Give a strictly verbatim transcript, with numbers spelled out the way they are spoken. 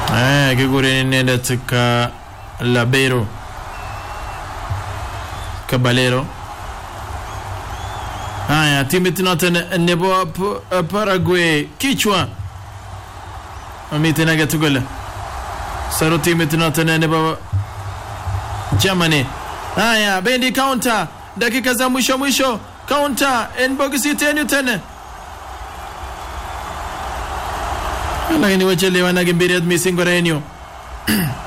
Eh, kigure nenda tika Labero Caballero. Haya, timu tinoten nebo Paraguay kichwa. Amitena gatugala. Saro timu tinoten nebo Germany. Haya, bendi counter. Dakika za mwisho mwisho. Counter en boxi tenu tena. Lakini wachelewa na Gimbiria missing Gorenio.